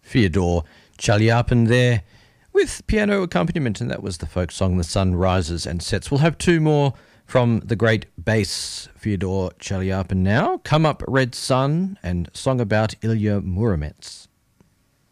Fyodor Chaliapin there with piano accompaniment, and that was the folk song The Sun Rises and Sets. We'll have two more from the great bass Fyodor Chaliapin now. Come Up Red Sun and Song About Ilya Muromets.